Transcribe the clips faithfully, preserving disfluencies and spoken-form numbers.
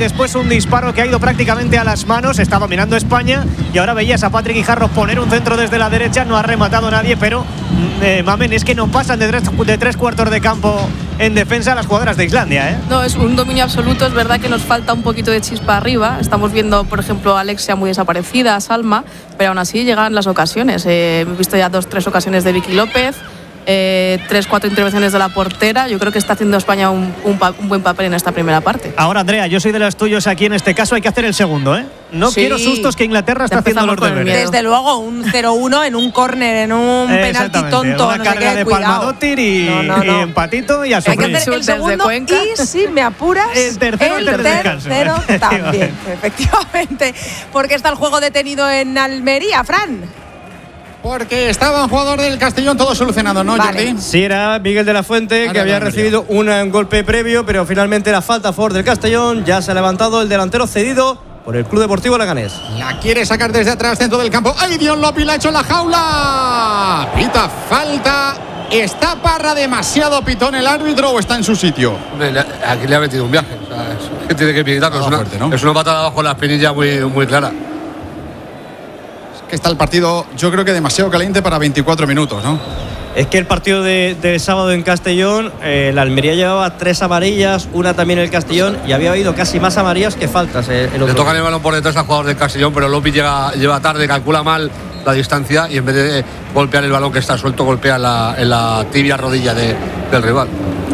después un disparo que ha ido prácticamente a las manos. Estaba mirando España y ahora veías a Patrick Guijarro poner un centro desde la derecha. No ha rematado nadie, pero eh, Mamen, es que no pasan de tres, de tres cuartos de campo en defensa las jugadoras de Islandia, ¿eh? No, es un dominio absoluto. Es verdad que nos falta un poquito de chispa arriba. Estamos viendo, por ejemplo, a Alexia muy desaparecida, a Salma, pero aún así llegan las ocasiones. Eh, he visto ya dos, tres ocasiones de Vicky López. Eh, tres, cuatro intervenciones de la portera. Yo creo que está haciendo España un, un, pa, un buen papel en esta primera parte. Ahora, Andrea, yo soy de los tuyos aquí. En este caso hay que hacer el segundo, ¿eh? No sí. quiero sustos, que Inglaterra está haciendo los deberes. Desde luego, un cero uno en un córner, en un penalti tonto. Una no carga sé qué, de Palmadótir y, no, no, no. y empatito y a sufrir. Hay que hacer el segundo y, si me apuras, el tercero, el el tercero también, efectivamente. Porque está el juego detenido en Almería, Fran. Porque estaba un jugador del Castellón, todo solucionado, ¿no, vale. Jordi? Sí, era Miguel de la Fuente, que había recibido un golpe previo, pero finalmente la falta a favor del Castellón. Ya se ha levantado el delantero cedido por el Club Deportivo Leganés. La quiere sacar desde atrás, dentro del campo. ¡Ay, Dion Lopi la ha hecho en la jaula! Pita falta. ¿Está Parra demasiado pitón el árbitro o está en su sitio? Aquí le ha metido un viaje. O sea, es que tiene que pitar. Es, ¿no? es una patada bajo la espinilla muy, muy clara. Está el partido, yo creo que demasiado caliente para veinticuatro minutos, ¿no? Es que el partido de, de sábado en Castellón, eh, la Almería llevaba tres amarillas, una también en el Castellón, y había habido casi más amarillas que faltas. Eh, el Le tocan el balón por detrás al jugador del Castellón, pero Lopi llega, lleva tarde, calcula mal la distancia y en vez de golpear el balón que está suelto, golpea en la, en la tibia rodilla de, del rival.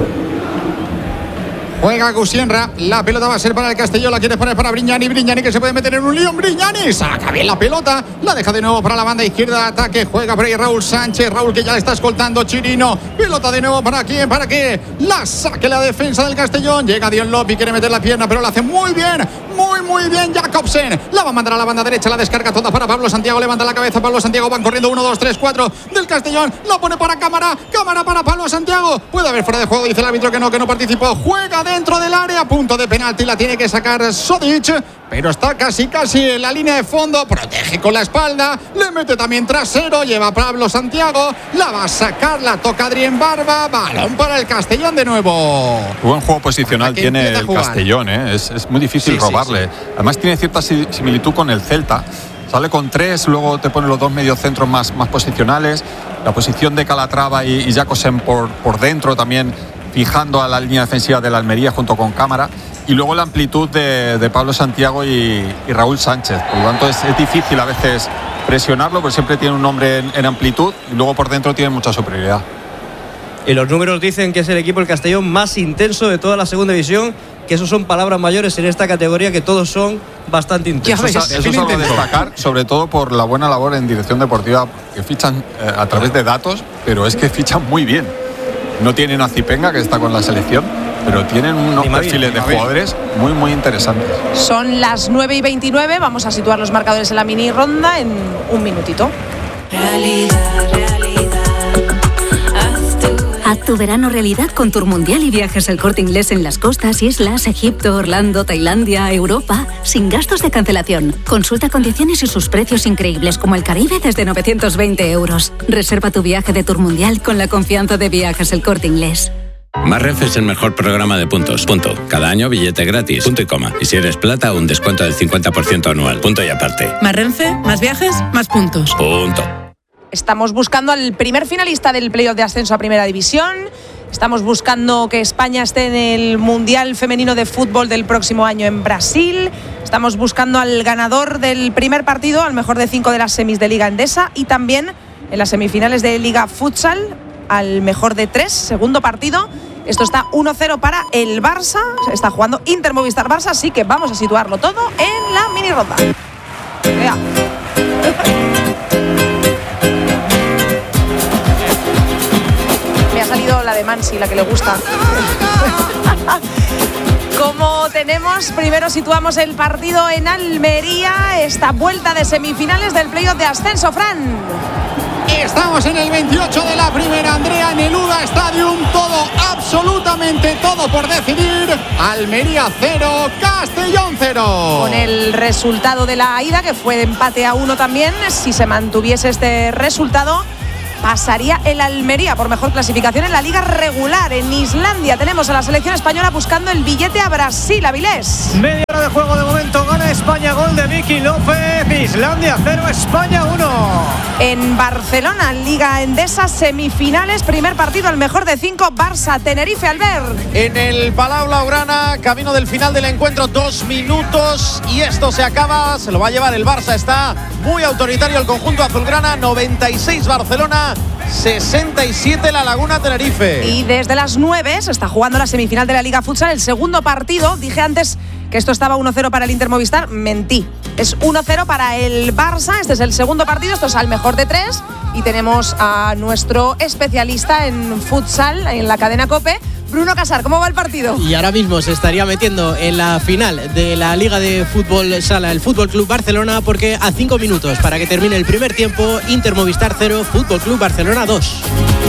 Juega Gusienra, la pelota va a ser para el Castellón, la quiere poner para Brignani, Brignani que se puede meter en un lío, Brignani saca bien la pelota, la deja de nuevo para la banda izquierda, ataque, juega por ahí Raúl Sánchez, Raúl que ya le está escoltando, Chirino, pelota de nuevo para quién, para qué, la saque la defensa del Castellón, llega Dion Lopi, quiere meter la pierna, pero la hace muy bien, muy muy bien Jacobsen, la va a mandar a la banda derecha, la descarga toda para Pablo Santiago, levanta la cabeza, Pablo Santiago, van corriendo uno, dos, tres, cuatro del Castellón, la pone para Cámara, Cámara para Pablo Santiago, puede haber fuera de juego, dice el árbitro que no, que no participó, juega dentro del área, punto de penalti, la tiene que sacar Sodic, pero está casi casi en la línea de fondo, protege con la espalda, le mete también trasero, lleva a Pablo Santiago, la va a sacar, la toca Adrián Barba, balón para el Castellón de nuevo. Buen juego posicional tiene el Castellón, ¿eh? es, es muy difícil sí, robarle, sí, sí. Además tiene cierta similitud con el Celta. Sale con tres, luego te pone los dos mediocentros más, más posicionales, la posición de Calatrava y, y Jacobsen por, por dentro también, fijando a la línea defensiva de la Almería junto con Cámara, y luego la amplitud de, de Pablo Santiago y, y Raúl Sánchez. Por lo tanto es, es difícil a veces presionarlo, porque siempre tiene un hombre en, en amplitud y luego por dentro tiene mucha superioridad. Y los números dicen que es el equipo del Castellón más intenso de toda la segunda división, que eso son palabras mayores en esta categoría, que todos son bastante intensos. Eso, eso es algo a destacar, sobre todo por la buena labor en dirección deportiva, que fichan eh, a través de datos, pero es que fichan muy bien. No tienen a Zipenga, que está con la selección, pero tienen unos perfiles de jugadores muy, muy interesantes. Son las nueve y veintinueve, vamos a situar los marcadores en la mini ronda en un minutito. Realidad, realidad. Haz tu verano realidad con Tour Mundial y Viajes El Corte Inglés en las costas, islas, Egipto, Orlando, Tailandia, Europa, sin gastos de cancelación. Consulta condiciones y sus precios increíbles, como el Caribe desde novecientos veinte euros. Reserva tu viaje de Tour Mundial con la confianza de Viajes El Corte Inglés. Más Renfe es el mejor programa de puntos. Punto. Cada año billete gratis. Punto y coma. Y si eres plata, un descuento del cincuenta por ciento anual. Punto y aparte. Más Renfe, más viajes, más puntos. Punto. Estamos buscando al primer finalista del playoff de ascenso a Primera División. Estamos buscando que España esté en el Mundial Femenino de Fútbol del próximo año en Brasil. Estamos buscando al ganador del primer partido, al mejor de cinco de las semis de Liga Endesa, y también en las semifinales de Liga Futsal, al mejor de tres, segundo partido. Esto está uno cero para el Barça. Está jugando Inter Movistar Barça, así que vamos a situarlo todo en la mini ronda. Vea. Me ha salido la de Mansi, la que le gusta. Como tenemos, primero situamos el partido en Almería, esta vuelta de semifinales del playoff de ascenso, Fran. Estamos en el veintiocho de la primera, Andrea, en el U D A Stadium, todo, absolutamente todo por decidir. Almería cero, Castellón cero. Con el resultado de la ida, que fue de empate a uno también, si se mantuviese este resultado, pasaría el Almería por mejor clasificación en la liga regular. En Islandia tenemos a la selección española buscando el billete a Brasil, Avilés. Media hora hora de juego de momento. Gana España, gol de Vicky López. Islandia cero, España uno. En Barcelona, Liga Endesa, semifinales, primer partido al mejor de cinco, Barça Tenerife. Albert. En el Palau Blaugrana, camino del final del encuentro, dos minutos y esto se acaba. Se lo va a llevar el Barça. Está muy autoritario el conjunto azulgrana. noventa y seis Barcelona, sesenta y siete La Laguna Tenerife. Y desde las nueve se está jugando la semifinal de la Liga Futsal, el segundo partido. Dije antes que esto estaba uno cero para el Inter Movistar, mentí. Es uno cero para el Barça, este es el segundo partido, esto es al mejor de tres. Y tenemos a nuestro especialista en futsal en la cadena COPE, Bruno Casar. ¿Cómo va el partido? Y ahora mismo se estaría metiendo en la final de la Liga de Fútbol Sala, el Fútbol Club Barcelona, porque a cinco minutos para que termine el primer tiempo, Inter Movistar cero, Fútbol Club Barcelona dos.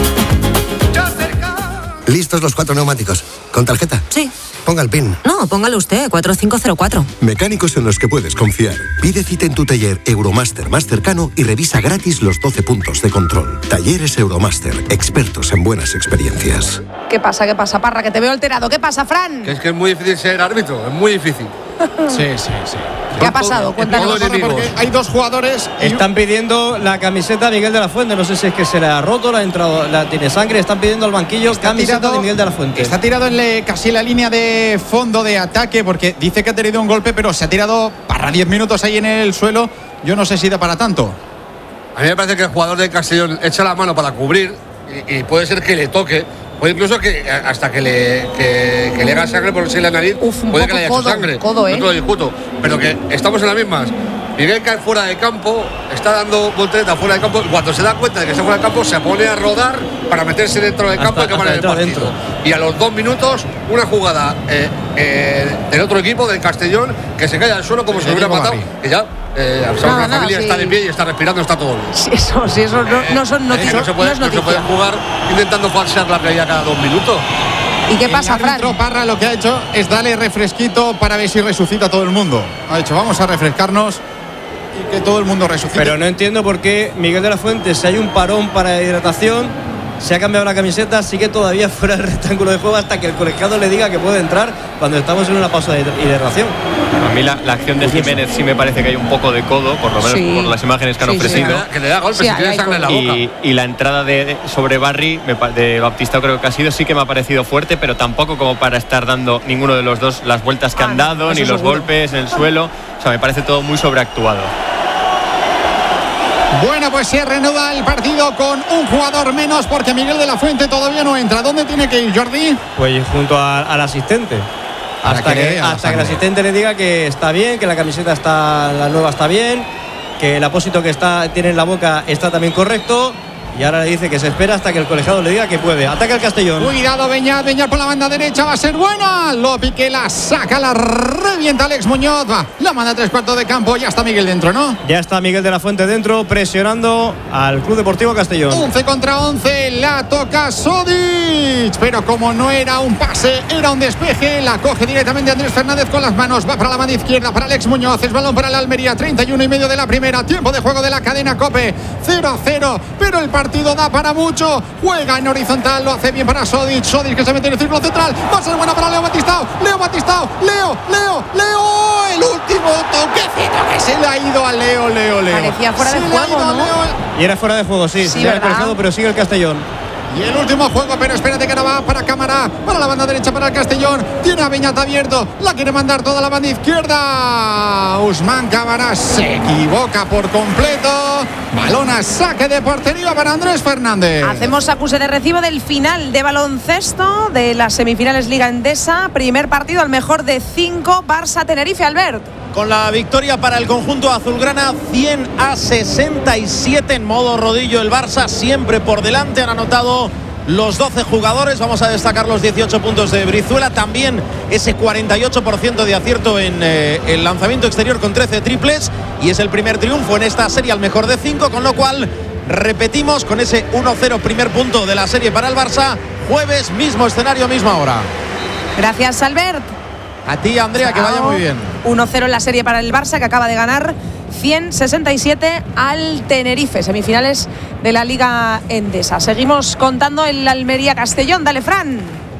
¿Listos los cuatro neumáticos? ¿Con tarjeta? Sí. Ponga el PIN. No, póngalo usted, cuatro cinco cero cuatro. Mecánicos en los que puedes confiar. Pide cita en tu taller Euromaster más cercano y revisa gratis los doce puntos de control. Talleres Euromaster, expertos en buenas experiencias. ¿Qué pasa, qué pasa, Parra? Que te veo alterado. ¿Qué pasa, Fran? Que es que es muy difícil ser árbitro, es muy difícil. Sí, sí, sí. ¿Qué ha pasado? Cuéntanos. Porque hay dos jugadores. Están pidiendo la camiseta de Miguel de la Fuente. No sé si es que se le ha roto, la ha entrado, la tiene sangre. Están pidiendo al banquillo Está camiseta tirado, de Miguel de la Fuente. Está tirado en le, casi la línea de fondo de ataque, porque dice que ha tenido un golpe, pero se ha tirado para diez minutos ahí en el suelo. Yo no sé si da para tanto. A mí me parece que el jugador de Castellón echa la mano para cubrir y, y puede ser que le toque. Puede incluso que hasta que le, que, que le haga sangre por si la nariz. Uf, un puede poco que le haya codo, hecho sangre. codo, ¿eh? No te lo discuto. Pero que estamos en las mismas. Miguel cae fuera de campo, está dando voltereta fuera de campo. Y cuando se da cuenta de que está fuera de campo, se pone a rodar para meterse dentro del campo Hasta- y acabar el hasta partido. dentro. Y a los dos minutos, una jugada eh, eh, del otro equipo, del Castellón, que se cae al suelo como si lo hubiera Diego matado. Barri. Que ya, eh, sabemos Nada, que la nada, familia sí. está de pie y está respirando, está todo bien. Si eso, si eso no, no son Eh, noticias, no se puede, no es no se noticia. puede jugar intentando falsear la realidad cada dos minutos. ¿Y qué pasa, El Fran? árbitro Parra lo que ha hecho es darle refresquito para ver si resucita a todo el mundo. Ha dicho, vamos a refrescarnos y que todo el mundo resucite. Pero no entiendo por qué Miguel de la Fuente, si hay un parón para hidratación, se ha cambiado la camiseta, sigue todavía fuera del rectángulo de juego hasta que el colegiado le diga que puede entrar cuando estamos en una pausa de hidratación. A mí la, la acción de Jiménez sí me parece que hay un poco de codo, por lo menos Sí. por las imágenes que han Sí, sí. ofrecido. Que le da- que le da golpes Sí, y ahí tiene hay sangre en la boca. Y, y la entrada de, sobre Barry, me pa- de Baptista, creo que ha sido, sí que me ha parecido fuerte, pero tampoco como para estar dando ninguno de los dos las vueltas que Ah, han no, dado, eso ni los seguro. golpes en el suelo. O sea, me parece todo muy sobreactuado. Bueno, pues se reanuda el partido con un jugador menos porque Miguel de la Fuente todavía no entra. ¿Dónde tiene que ir, Jordi? Pues junto a- al asistente. Para Hasta, que le que, vea la hasta que el sangre. asistente le diga que está bien, que la camiseta está, la nueva está bien, que el apósito que está, tiene en la boca está también correcto. Y ahora le dice que se espera hasta que el colegiado le diga que puede. Ataca el Castellón. Cuidado, Beñat, Beñat por la banda derecha, va a ser buena. Lo pique, la saca, la revienta Alex Muñoz. Va, la manda a tres cuartos de campo. Ya está Miguel dentro, ¿no? Ya está Miguel de la Fuente dentro, presionando al Club Deportivo Castellón. once contra once, la toca Sodic. Pero como no era un pase, era un despeje. La coge directamente Andrés Fernández con las manos. Va para la banda izquierda, para Alex Muñoz. Es balón para la Almería, treinta y uno y medio de la primera. Tiempo de juego de la cadena COPE, cero a cero. Pero el partido da para mucho. Juega en horizontal, lo hace bien para Sodic. Sodic que se mete en el círculo central. Va a ser buena para Leo Batistao. Leo Batistao. Leo, Leo, Leo. El último toquecito que se le ha ido a Leo, Leo, Leo. Parecía fuera Se de le ha juego, ido a ¿no? Leo. Y era fuera de juego, sí. Sí, ya el ¿verdad? colegiado, pero sigue el Castellón. Y el último juego, pero espérate que ahora va para cámara, para la banda derecha, para el Castellón. Tiene a Beñat abierto, la quiere mandar toda la banda izquierda. Usman Camarás se equivoca por completo. Balón a saque de portería para Andrés Fernández. Hacemos acuse de recibo del final de baloncesto de las semifinales Liga Endesa. Primer partido al mejor de cinco, Barça Tenerife. Albert. Con la victoria para el conjunto azulgrana, cien a sesenta y siete en modo rodillo. El Barça siempre por delante. Han anotado los doce jugadores. Vamos a destacar los dieciocho puntos de Brizuela. También ese cuarenta y ocho por ciento de acierto en eh, el lanzamiento exterior con trece triples. Y es el primer triunfo en esta serie al mejor de cinco. Con lo cual, repetimos con ese uno cero primer punto de la serie para el Barça. Jueves, mismo escenario, misma hora. Gracias, Albert. A ti, Andrea, que vaya muy bien. uno cero en la serie para el Barça, que acaba de ganar cien a sesenta y siete al Tenerife, semifinales de la Liga Endesa. Seguimos contando el Almería Castellón. Dale, Fran.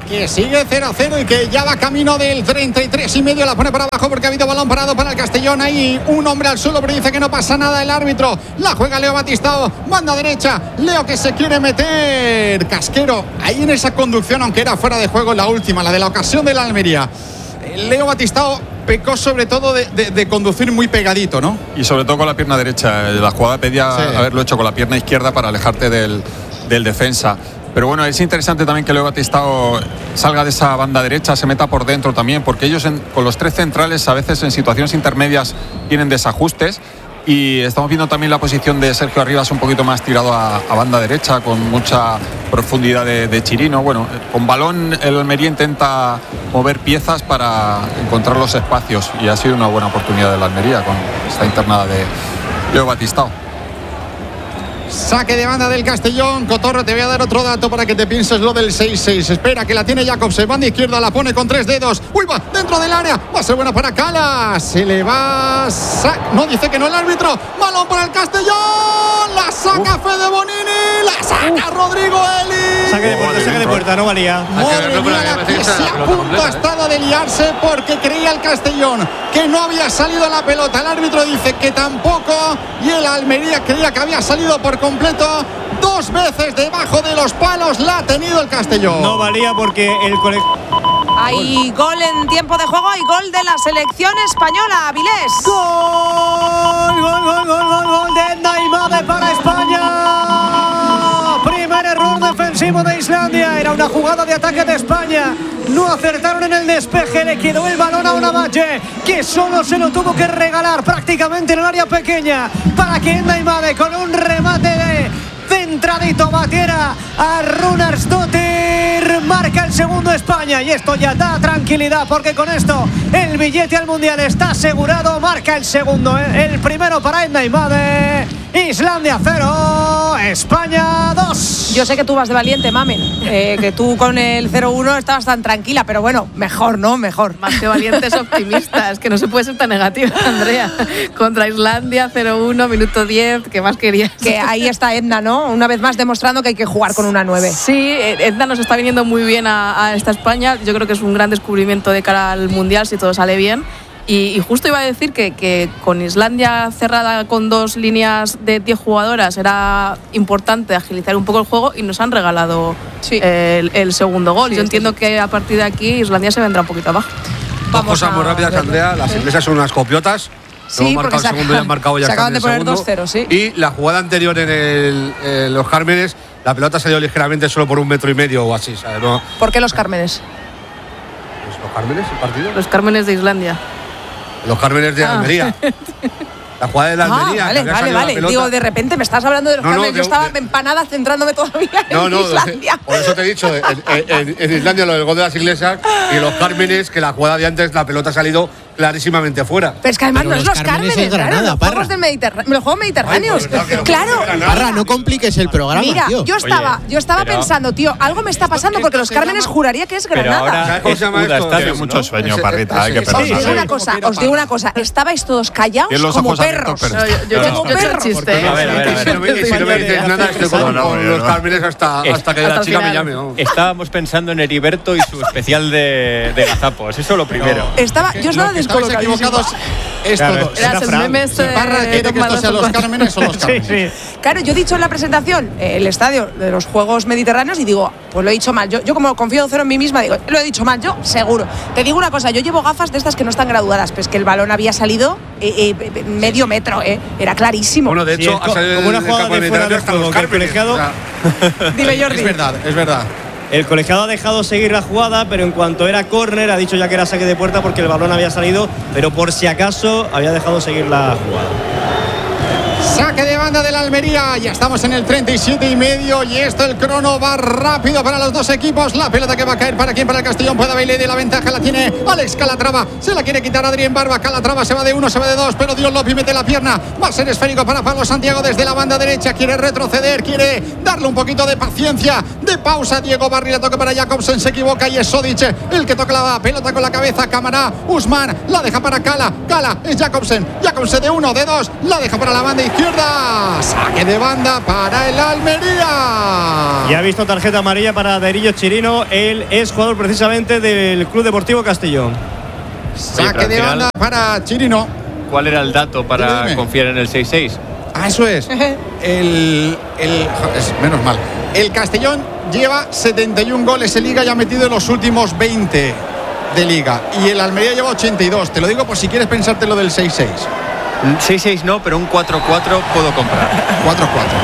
que sigue cero a cero y que ya va camino del treinta y tres y medio. La pone para abajo porque ha habido balón parado para el Castellón. Ahí un hombre al suelo, pero dice que no pasa nada el árbitro. La juega Leo Batistao, banda derecha. Leo que se quiere meter. Casquero ahí en esa conducción, aunque era fuera de juego la última, la de la ocasión de la Almería. Leo Batistao pecó sobre todo de, de, de conducir muy pegadito, ¿no? Y sobre todo con la pierna derecha. La jugada pedía sí. haberlo hecho con la pierna izquierda para alejarte del, del defensa. Pero bueno, es interesante también que Leo Batistao salga de esa banda derecha, se meta por dentro también, porque ellos en, con los tres centrales a veces en situaciones intermedias tienen desajustes. Y estamos viendo también la posición de Sergio Arribas un poquito más tirado a, a banda derecha, con mucha profundidad de, de Chirino. Bueno, con balón el Almería intenta mover piezas para encontrar los espacios y ha sido una buena oportunidad de la Almería con esta internada de Leo Batistao. Saque de banda del Castellón. Cotorro, te voy a dar otro dato para que te pienses lo del seis seis. Espera, que la tiene Jacobsen. Banda izquierda, la pone con tres dedos. Uy, va dentro del área. Va a ser buena para Cala. Se le va. Sa- no, dice que no el árbitro. Balón para el Castellón. La saca Uf. Fede Bonini. La saca Uf. Rodrigo Eli. Saque de puerta, saque de puerta, no valía. Madre mía, la que se a punto ha estado de liarse porque creía el Castellón que no había salido la pelota. El árbitro dice que tampoco. Y el Almería creía que había salido por completo. Dos veces debajo de los palos la ha tenido el Castellón. No valía porque el colectivo. Hay gol en tiempo de juego, hay gol de la selección española, Avilés. Gol, gol, gol, gol, gol, gol de Naimade para España. Primer error defensivo de Islandia. Era una jugada de ataque de España. No acertaron en el despeje. Le quedó el balón a Onamache, que solo se lo tuvo que regalar prácticamente en el área pequeña para que Naimade con un remate de centradito batiera a Runarsdottir. Marca el segundo España y esto ya da tranquilidad porque con esto el billete al Mundial está asegurado. Marca el segundo, ¿eh? El primero para Edna Imade. Islandia cero, España dos. Yo sé que tú vas de valiente, Mamen, eh, que tú con el cero uno estabas tan tranquila, pero bueno, mejor, ¿no? Mejor. Más que valientes, optimistas, que no se puede ser tan negativa, Andrea. Contra Islandia, cero uno, minuto diez, ¿qué más querías? Que ahí está Edna, ¿no? Una vez más demostrando que hay que jugar con una nueve. Sí, Edna nos está viniendo muy bien a, a esta España. Yo creo que es un gran descubrimiento de cara al Mundial, si todo sale bien. Y, y justo iba a decir que, que con Islandia cerrada con dos líneas de diez jugadoras era importante agilizar un poco el juego y nos han regalado sí. el, el segundo gol. Sí, Yo entiendo sí. que a partir de aquí Islandia se vendrá un poquito abajo. Dos cosas muy rápidas, Andrea. Las inglesas son unas copiotas. Sí, hemos marcado el segundo y han marcado ya. Se acaban de poner dos cero, sí. Y la jugada anterior en, el, en los Cármenes, la pelota salió ligeramente solo por un metro y medio o así, ¿sabes? ¿No? ¿Por qué los Cármenes? ¿Los Cármenes, el partido? Los Cármenes de Islandia. Los Cármenes de ah. Almería. La jugada de la Almería. Ah, vale, vale, vale. Digo, de repente me estás hablando de los no, Cármenes. No, Yo de, estaba de, empanada centrándome todavía no, en no, Islandia. Por eso te he dicho, en, en, en Islandia lo del gol de las iglesias y los Cármenes, que la jugada de antes, la pelota ha salido clarísimamente fuera. Pero es que además Pero no es los Cármenes, Cármenes Granada, claro, los juegos del Mediterráneo, los juegos mediterráneos. Ay, pues, claro. Parra, no compliques el programa, Mira, tío. yo estaba, Oye, yo estaba pero, pensando, tío, algo me está pasando porque los Cármenes llama, juraría que es Granada. Ahora ¿cómo se llama esto? Tiene mucho sueño, Parrita, hay que pensar. Os digo una cosa, os digo una cosa, estabais todos callados como perros. Como perros. A ver, a ver, si no me dices nada, estoy con los Cármenes hasta que la chica me llame. Estábamos pensando en Heriberto y su especial de gazapos, eso lo primero. Estaba, yo estaba descolocado. Esto claro, dos. Memes, eh, Parra quiere que esto sea los Cármenes o los Cármenes. Sí, sí. Claro, yo he dicho en la presentación eh, el estadio de los Juegos Mediterráneos y digo, pues lo he dicho mal. Yo, yo como confío cero en mí misma, digo, lo he dicho mal, yo seguro. Te digo una cosa, yo llevo gafas de estas que no están graduadas, pues que el balón había salido eh, eh, medio metro, eh, era clarísimo. Bueno, de hecho, sí, ha salido como una jugada de fuera de juego que el colegiado. Dime, Jordi. Es verdad, es verdad. El colegiado ha dejado seguir la jugada, pero en cuanto era córner ha dicho ya que era saque de puerta porque el balón había salido, pero por si acaso había dejado seguir la jugada. Saque de banda de la Almería. Ya estamos en el treinta y siete y medio. Y esto, el crono va rápido para los dos equipos. La pelota que va a caer para quien, para el Castellón. Puede bailar de la ventaja. La tiene Alex Calatrava. Se la quiere quitar Adrián Barba. Calatrava se va de uno, se va de dos. Pero Dios Lopi mete la pierna. Va a ser esférico para Pablo Santiago desde la banda derecha. Quiere retroceder. Quiere darle un poquito de paciencia. De pausa. Diego Barri la toca para Jacobsen. Se equivoca y es Sodic el que toca la pelota con la cabeza. Camará. Usman la deja para Cala. Cala es Jacobsen. Jacobsen de uno, de dos. La deja para la banda izquierda. izquierda. Saque de banda para el Almería. Y ha visto tarjeta amarilla para Darío Chirino. Él es jugador precisamente del Club Deportivo Castellón. Saque Oye, de final, banda para Chirino. ¿Cuál era el dato para dime, dime. confiar en el seis seis? Ah, eso es. el, el es, Menos mal. El Castellón lleva setenta y un goles en Liga y ha metido en los últimos veinte de Liga. Y el Almería lleva ochenta y dos. Te lo digo por si quieres pensarte lo del seis seis. seis seis no, pero un cuatro cuatro puedo comprar. cuatro cuatro.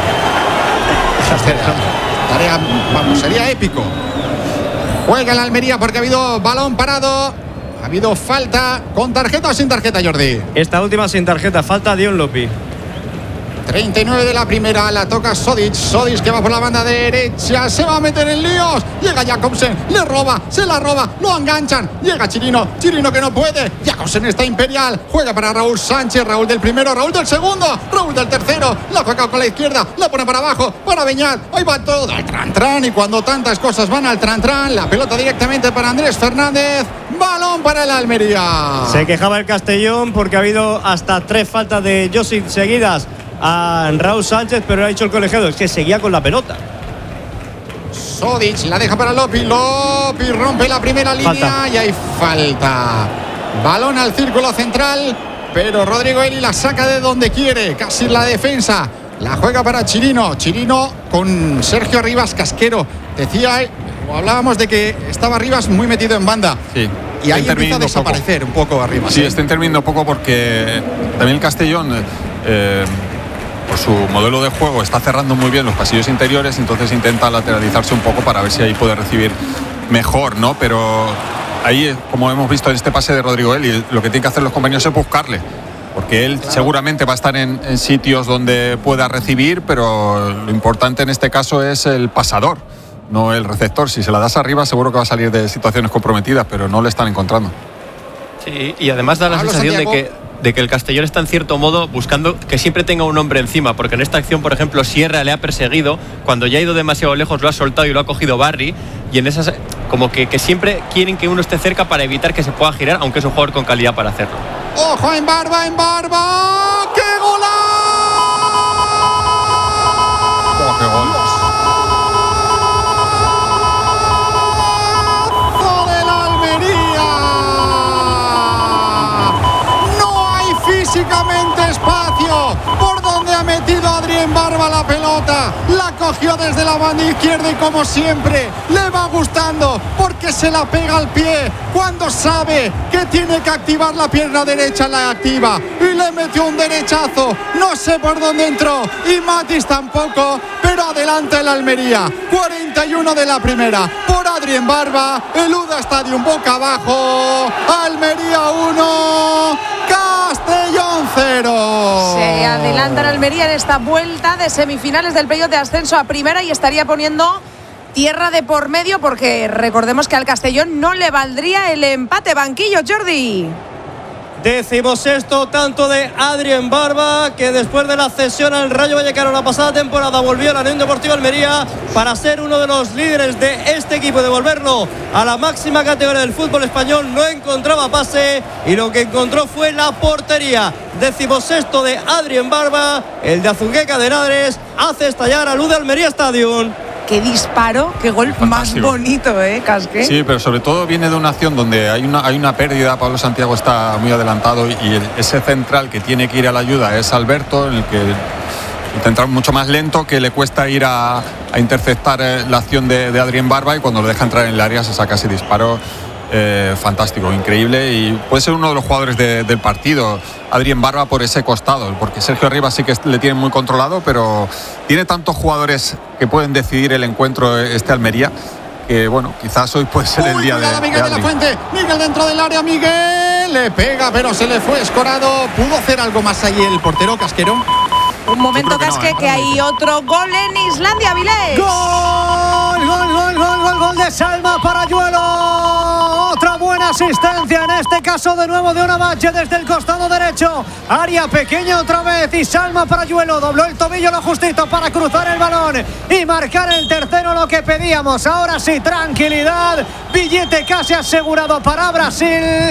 Tarea, vamos, sería épico. Juega el Almería porque ha habido balón parado. Ha habido falta. ¿Con tarjeta o sin tarjeta, Jordi? Esta última sin tarjeta. Falta Dion Lopi. treinta y nueve de la primera, la toca Sodic. Sodic que va por la banda derecha, se va a meter en líos. Llega Jakobsen, le roba, se la roba, lo enganchan. Llega Chirino, Chirino que no puede. Jakobsen está imperial, juega para Raúl Sánchez. Raúl del primero, Raúl del segundo, Raúl del tercero. La juega con la izquierda, la pone para abajo, para Beñat. Ahí va todo al tran tran. Y cuando tantas cosas van al tran tran, la pelota directamente para Andrés Fernández. Balón para el Almería. Se quejaba el Castellón porque ha habido hasta tres faltas de Josip seguidas a Raúl Sánchez, pero ha dicho el colegiado es que seguía con la pelota. Sodic la deja para Lopi. Lopi rompe la primera línea falta. Y hay falta. Balón al círculo central, pero Rodrigo Eli la saca de donde quiere, casi la defensa. La juega para Chirino. Chirino con Sergio Rivas Casquero. Decía, o hablábamos de que estaba Rivas muy metido en banda. Sí. Y ahí empieza a desaparecer poco. un poco arriba. Sí, ¿sí? Está interviniendo poco porque también el Castellón eh, por su modelo de juego está cerrando muy bien los pasillos interiores, entonces intenta lateralizarse un poco para ver si ahí puede recibir mejor, ¿no? Pero ahí, como hemos visto en este pase de Rodrigo Eli, lo que tienen que hacer los compañeros es buscarle, porque él claro. seguramente va a estar en, en sitios donde pueda recibir, pero lo importante en este caso es el pasador, no el receptor. Si se la das arriba seguro que va a salir de situaciones comprometidas, pero no le están encontrando. Sí, y además da la Pablo sensación Santiago. de que de que el Castellón está en cierto modo buscando que siempre tenga un hombre encima, porque en esta acción, por ejemplo, Sierra le ha perseguido, cuando ya ha ido demasiado lejos lo ha soltado y lo ha cogido Barry, y en esas como que, que siempre quieren que uno esté cerca para evitar que se pueda girar, aunque es un jugador con calidad para hacerlo. ¡Ojo en Barba, en Barba! ¡Qué golazo! ¡Oh, qué gol! Físicamente espacio por donde ha metido Adrián Barba la pelota, la cogió desde la banda izquierda y como siempre le va gustando porque se la pega al pie cuando sabe que tiene que activar la pierna derecha, la activa y le metió un derechazo, no sé por dónde entró y Matis tampoco, pero adelante el Almería. Cuarenta y uno de la primera por Adrián Barba, el U D A Stadium boca abajo, Almería uno, Castellón cero. Se adelanta el Almería en esta vuelta de semifinales del playoff de ascenso a primera y estaría poniendo tierra de por medio porque recordemos que al Castellón no le valdría el empate. Banquillo, Jordi. Decimosexto tanto de Adrián Barba, que después de la cesión al Rayo Vallecano la pasada temporada volvió a la Unión Deportiva Almería para ser uno de los líderes de este equipo, de devolverlo a la máxima categoría del fútbol español. No encontraba pase y lo que encontró fue la portería. Decimosexto de Adrián Barba, el de Azungueca de Henares, hace estallar al U D A Almería Stadium. Qué disparo, qué gol fantástico. Más bonito, ¿eh, Casque? Sí, pero sobre todo viene de una acción donde hay una, hay una pérdida. Pablo Santiago está muy adelantado y el, ese central que tiene que ir a la ayuda es Alberto, en el que intenta mucho más lento, que le cuesta ir a, a interceptar eh, la acción de, de Adrián Barba, y cuando lo deja entrar en el área se saca ese disparo. Eh, fantástico, increíble, y puede ser uno de los jugadores de, del partido, Adrián Barba, por ese costado, porque Sergio Rivas sí que le tiene muy controlado, pero tiene tantos jugadores que pueden decidir el encuentro este Almería, que bueno, quizás hoy puede ser Uy, el día de, Miguel de, de la Fuente. Miguel dentro del área, Miguel le pega, pero se le fue escorado. ¿Pudo hacer algo más ahí el portero Casquero? Un momento, que Casque, no, ¿eh? que hay otro gol en Islandia, Avilés. Gol, gol, gol, gol, gol, gol de Salma Parayuelo. Otra buena asistencia, en este caso de nuevo de Onamache desde el costado derecho. Área pequeña otra vez y Salma Parayuelo dobló el tobillo lo justito para cruzar el balón y marcar el tercero, lo que pedíamos. Ahora sí, tranquilidad, billete casi asegurado para Brasil.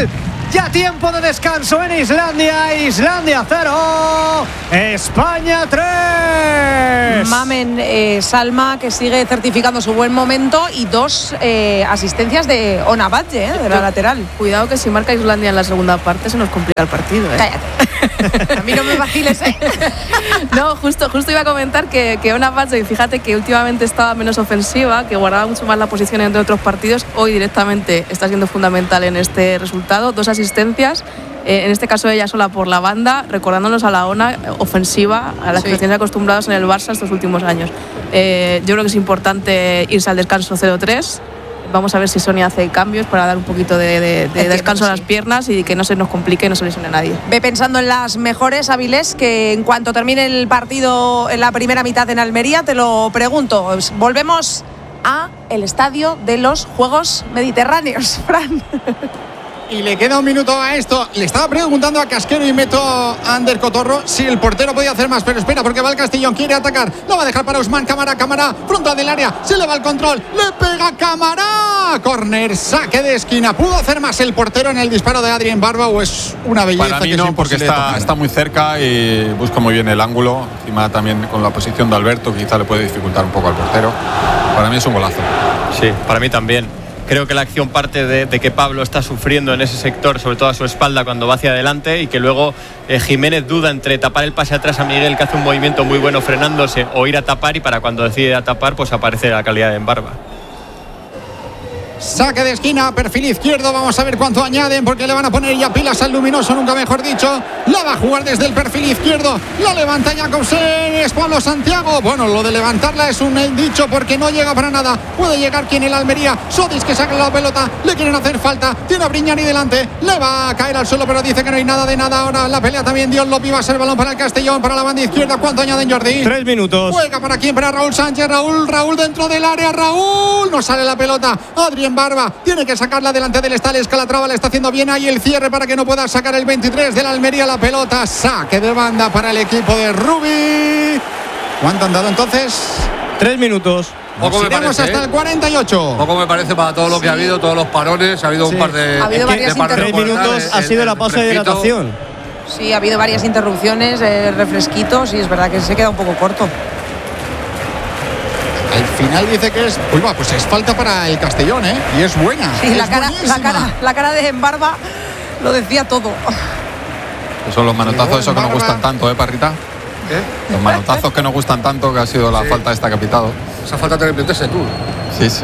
Ya tiempo de descanso en Islandia. Islandia cero, España tres. Mamen, eh, Salma, que sigue certificando su buen momento, y dos eh, asistencias de Ona Badge, eh, de la lateral. Cuidado que si marca Islandia en la segunda parte se nos complica el partido. ¿eh? Cállate. A mí no me vaciles, ¿eh? No, justo, justo iba a comentar que, que Ona Badge, fíjate que últimamente estaba menos ofensiva, que guardaba mucho más la posición entre otros partidos. Hoy directamente está siendo fundamental en este resultado. Dos asistencias. Eh, en este caso ella sola por la banda, recordándonos a la Ona ofensiva, a las sí. que nos tienen acostumbrados en el Barça estos últimos años. Eh, yo creo que es importante irse al descanso cero tres. Vamos a ver si Sonia hace cambios para dar un poquito de, de, de descanso a las piernas y que no se nos complique y no se lesione a nadie. Ve pensando en las mejores, Avilés, que en cuanto termine el partido en la primera mitad en Almería, te lo pregunto. Volvemos a el estadio de los Juegos Mediterráneos, Fran. Y le queda un minuto a esto. Le estaba preguntando a Casquero y Meto Ander Cotorro si el portero podía hacer más, pero espera, porque va el Castellón, quiere atacar, lo va a dejar para Usman. Cámara, Cámara, frontal del área, se le va el control, le pega Cámara, córner, saque de esquina. ¿Pudo hacer más el portero en el disparo de Adrián Barba o es una belleza? Para mí que no, porque está, está muy cerca y busca muy bien el ángulo, encima también con la posición de Alberto quizá le puede dificultar un poco al portero. Para mí es un golazo. Sí, para mí también. Creo que la acción parte de, de que Pablo está sufriendo en ese sector, sobre todo a su espalda cuando va hacia adelante, y que luego eh, Jiménez duda entre tapar el pase atrás a Miguel, que hace un movimiento muy bueno frenándose, o ir a tapar, y para cuando decide a tapar pues aparece la calidad de Barba. Saque de esquina, perfil izquierdo. Vamos a ver cuánto añaden, porque le van a poner ya pilas al luminoso, nunca mejor dicho. La va a jugar desde el perfil izquierdo. La levanta Jacobsen. Es Pablo Santiago. Bueno, lo de levantarla es un dicho, porque no llega para nada. Puede llegar quien el Almería. Sodis, que saca la pelota. Le quieren hacer falta. Tiene a Brignani delante. Le va a caer al suelo, pero dice que no hay nada de nada. Ahora la pelea también. Dios Lopi va a ser balón para el Castellón, para la banda izquierda. ¿Cuánto añaden, Jordi? Tres minutos. Juega para quién, para Raúl Sánchez. Raúl, Raúl dentro del área. Raúl. No sale la pelota. Adrián Barba tiene que sacarla delante del Estales. Calatrava le está haciendo bien ahí el cierre para que no pueda sacar el veintitrés de la Almería la pelota. Saque de banda para el equipo de Rubi. ¿Cuánto han dado entonces? Tres minutos. Nos Poco me iremos parece, hasta ¿eh? el cuarenta y ocho. Poco me parece para todo lo que Sí. ha habido, todos los parones. Ha habido Sí. un par de. Ha habido de varias par de Tres minutos reportajes, ha sido el- la el pausa de fresquito. hidratación. Sí, ha habido varias interrupciones, eh, refresquitos, y es verdad que se queda un poco corto. Al final dice que es. Uy, va, pues es falta para el Castellón, ¿eh? Y es buena. Sí, es la cara, la buenísima. cara, la cara de Barba lo decía todo. Esos son los manotazos esos que nos Barba. gustan tanto, ¿eh, Parrita? ¿Qué? Los manotazos que nos gustan tanto, que ha sido la Sí. falta esta que ha pitado. Esa falta te repetese tú. Sí, sí.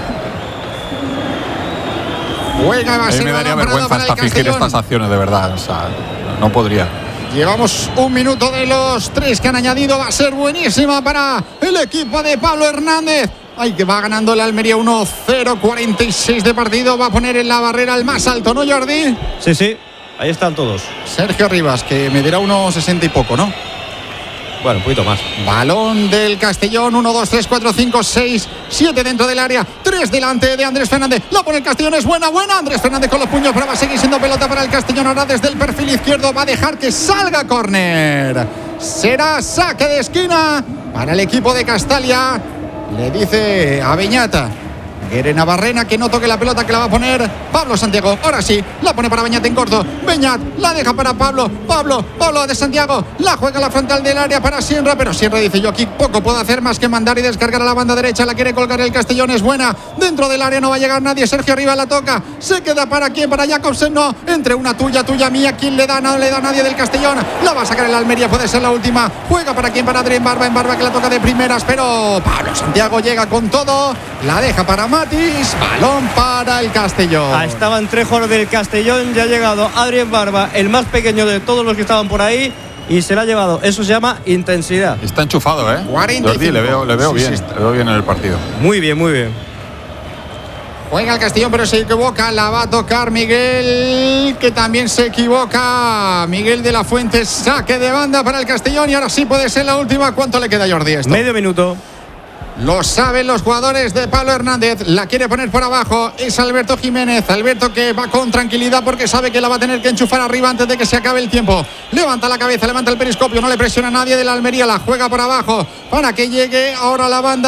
Juega, va a A mí ser me daría balón parado vergüenza para el hasta fingir Castellón. estas acciones, de verdad. O sea, no podría. Llevamos un minuto de los tres que han añadido. Va a ser buenísima para el equipo de Pablo Hernández. Ay, que va ganando la Almería uno cero, cuarenta y seis de partido. Va a poner en la barrera el más alto, ¿no, Jordi? Sí, sí. Ahí están todos. Sergio Rivas, que me dirá uno sesenta y poco, ¿no? Bueno, un poquito más. Balón del Castellón, uno, dos, tres, cuatro, cinco, seis, siete dentro del área, tres delante de Andrés Fernández. La pone el Castellón, es buena, buena. Andrés Fernández con los puños, pero va a seguir siendo pelota para el Castellón. Ahora desde el perfil izquierdo va a dejar que salga córner. Será saque de esquina para el equipo de Castalia. Le dice a Beñata. Quiere Navarrena que no toque la pelota, que la va a poner Pablo Santiago. Ahora sí, la pone para Beñat en corto. Beñat la deja para Pablo. Pablo, Pablo de Santiago. La juega a la frontal del área para Sierra. Pero Sierra dice: yo aquí poco puedo hacer más que mandar y descargar a la banda derecha. La quiere colgar el Castellón, es buena. Dentro del área no va a llegar nadie. Sergio arriba la toca. Se queda para quién, para Jacobsen. No, entre una tuya, tuya, mía. ¿Quién le da? No le da nadie del Castellón. La va a sacar el Almería, puede ser la última. Juega para quién, para Adrián Barba. En Barba que la toca de primeras. Pero Pablo Santiago llega con todo. La deja para Matis. Balón para el Castellón. Ah, estaban tres jugadores del Castellón. Ya ha llegado Adrián Barba, el más pequeño de todos los que estaban por ahí, y se la ha llevado. Eso se llama intensidad. Está enchufado, ¿eh? cuarenta y cinco. Jordi, le veo, le veo Sí, bien. sí, Le veo bien en el partido. Muy bien, muy bien. Juega el Castellón, pero se equivoca. La va a tocar Miguel, que también se equivoca. Miguel de la Fuente, saque de banda para el Castellón. Y ahora sí puede ser la última. ¿Cuánto le queda, Jordi, esto? Medio minuto. Lo saben los jugadores de Pablo Hernández. La quiere poner por abajo. Es Alberto Jiménez. Alberto que va con tranquilidad porque sabe que la va a tener que enchufar arriba antes de que se acabe el tiempo. Levanta la cabeza, levanta el periscopio. No le presiona a nadie de la Almería. La juega por abajo para que llegue ahora la banda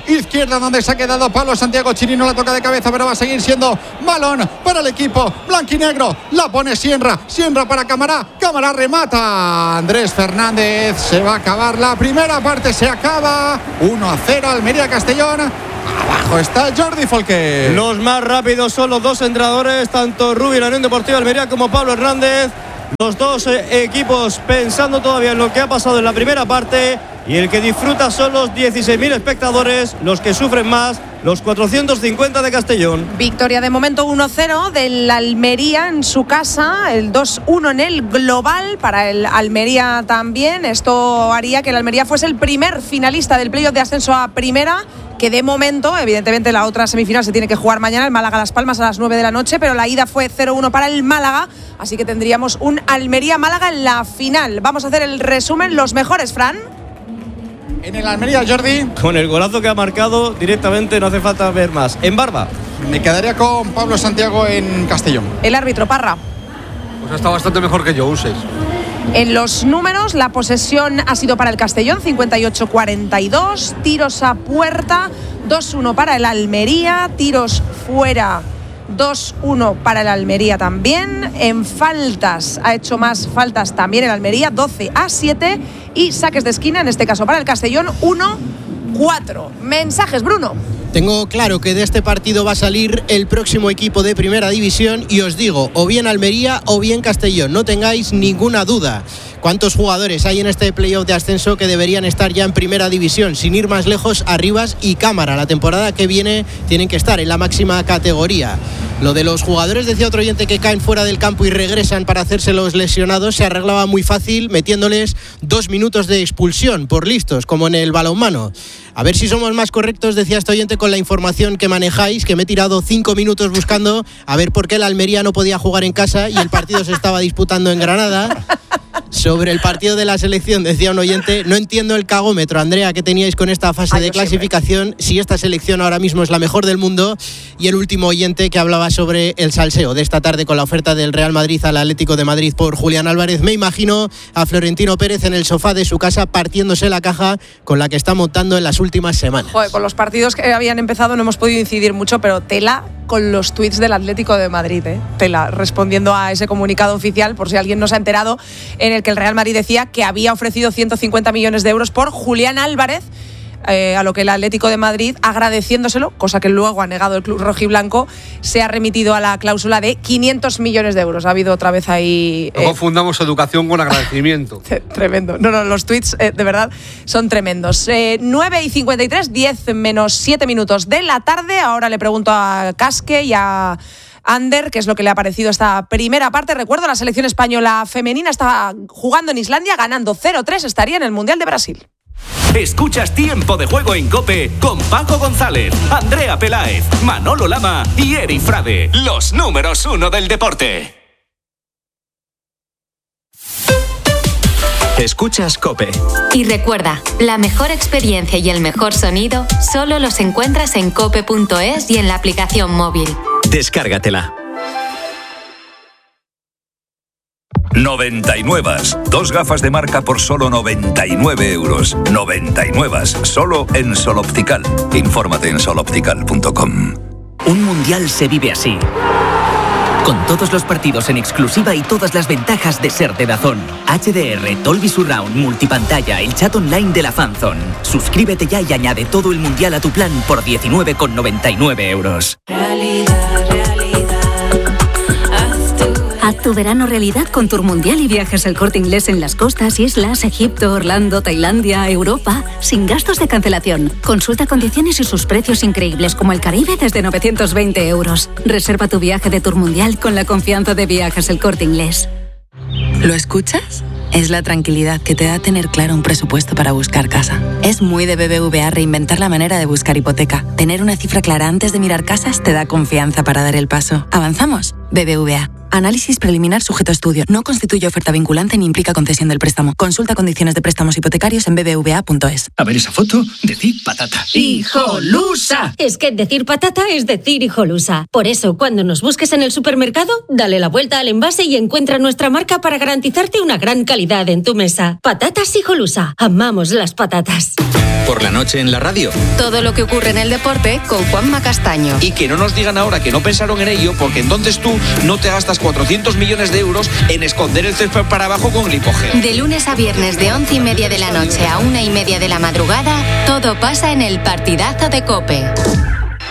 izquierda, donde se ha quedado Pablo Santiago Chirino. La toca de cabeza, pero va a seguir siendo balón para el equipo blanquinegro. La pone Sienra, Sienra para Camará, Camará remata. Andrés Fernández, se va a acabar la primera parte, se acaba. uno a cero, Almería Castellón. Abajo está Jordi Folqué. Los más rápidos son los dos entrenadores, tanto Rubio, la Unión Deportiva Almería, como Pablo Hernández. Los dos eh, equipos pensando todavía en lo que ha pasado en la primera parte, y el que disfruta son los dieciséis mil espectadores, los que sufren más, los cuatrocientos cincuenta de Castellón. Victoria de momento uno cero del Almería en su casa, el dos uno en el global para el Almería también. Esto haría que el Almería fuese el primer finalista del playoff de ascenso a primera, que de momento, evidentemente la otra semifinal se tiene que jugar mañana, el Málaga-Las Palmas a las nueve de la noche, pero la ida fue cero uno para el Málaga, así que tendríamos un Almería-Málaga en la final. Vamos a hacer el resumen, los mejores, Fran. En el Almería, Jordi. Con el golazo que ha marcado directamente, no hace falta ver más. En Barba. Me quedaría con Pablo Santiago en Castellón. El árbitro, Parra. Pues está bastante mejor que yo, un seis. En los números, la posesión ha sido para el Castellón, cincuenta y ocho cuarenta y dos. Tiros a puerta, dos uno para el Almería. Tiros fuera, dos uno para el Almería también. En faltas, ha hecho más faltas también el Almería, doce a siete. Y saques de esquina, en este caso para el Castellón, uno cuatro. Mensajes, Bruno. Tengo claro que de este partido va a salir el próximo equipo de primera división y os digo, o bien Almería o bien Castellón, no tengáis ninguna duda. ¿Cuántos jugadores hay en este playoff de ascenso que deberían estar ya en primera división? Sin ir más lejos, Arribas y Cámara. La temporada que viene tienen que estar en la máxima categoría. Lo de los jugadores, decía otro oyente, que caen fuera del campo y regresan para hacerse los lesionados, se arreglaba muy fácil metiéndoles dos minutos de expulsión por listos, como en el balonmano. A ver si somos más correctos, decía este oyente, con la información que manejáis, que me he tirado cinco minutos buscando a ver por qué el Almería no podía jugar en casa y el partido se estaba disputando en Granada. Sobre el partido de la selección, decía un oyente, no entiendo el cagómetro, Andrea, que teníais con esta fase Ay, de clasificación, siempre. Si esta selección ahora mismo es la mejor del mundo. Y el último oyente que hablaba sobre el salseo de esta tarde con la oferta del Real Madrid al Atlético de Madrid por Julián Álvarez. Me imagino a Florentino Pérez en el sofá de su casa partiéndose la caja con la que está montando en las últimas semanas. Joder, con los partidos que habían empezado no hemos podido incidir mucho, pero tela con los tuits del Atlético de Madrid, ¿eh? Tela, respondiendo a ese comunicado oficial, por si alguien no se ha enterado, en el que el Real Madrid decía que había ofrecido ciento cincuenta millones de euros por Julián Álvarez, eh, a lo que el Atlético de Madrid, agradeciéndoselo, cosa que luego ha negado el club rojiblanco, se ha remitido a la cláusula de quinientos millones de euros. Ha habido otra vez ahí... No eh, confundamos educación con agradecimiento. Tremendo. No, no, los tuits eh, de verdad son tremendos. Eh, nueve y cincuenta y tres, diez menos siete minutos de la tarde. Ahora le pregunto a Casque y a Ander qué es lo que le ha parecido esta primera parte. Recuerdo, la selección española femenina estaba jugando en Islandia, ganando cero tres, estaría en el Mundial de Brasil. Escuchas Tiempo de Juego en COPE con Paco González, Andrea Peláez, Manolo Lama y Eri Frade, los números uno del deporte. Escuchas COPE. Y recuerda, la mejor experiencia y el mejor sonido solo los encuentras en cope punto es y en la aplicación móvil. Descárgatela. noventa y nueve. Dos gafas de marca por solo noventa y nueve euros. noventa y nueve. Solo en Sol Optical. Infórmate en sol optical punto com. Un mundial se vive así. Con todos los partidos en exclusiva y todas las ventajas de ser de DAZN. H D R, Dolby Surround, multipantalla, el chat online de la Fanzone. Suscríbete ya y añade todo el mundial a tu plan por diecinueve con noventa y nueve euros. Realidad, realidad. Haz tu verano realidad con Tour Mundial y Viajes El Corte Inglés en las costas, islas, Egipto, Orlando, Tailandia, Europa, sin gastos de cancelación. Consulta condiciones y sus precios increíbles, como el Caribe desde novecientos veinte euros. Reserva tu viaje de Tour Mundial con la confianza de Viajes El Corte Inglés. ¿Lo escuchas? Es la tranquilidad que te da tener claro un presupuesto para buscar casa. Es muy de B B V A reinventar la manera de buscar hipoteca. Tener una cifra clara antes de mirar casas te da confianza para dar el paso. ¿Avanzamos? B B V A. Análisis preliminar sujeto a estudio. No constituye oferta vinculante ni implica concesión del préstamo. Consulta condiciones de préstamos hipotecarios en b b v a punto es. A ver esa foto, decir patata. ¡Hijolusa! Es que decir patata es decir hijolusa. Por eso, cuando nos busques en el supermercado, dale la vuelta al envase y encuentra nuestra marca para garantizarte una gran calidad en tu mesa. Patatas Hijolusa. Amamos las patatas. Por la noche en la radio. Todo lo que ocurre en el deporte con Juanma Castaño. Y que no nos digan ahora que no pensaron en ello, porque entonces tú no te gastas cuatrocientos millones de euros en esconder el césped para abajo con glipogel. De lunes a viernes de once y media de la noche a una y media de la madrugada, todo pasa en el partidazo de COPE.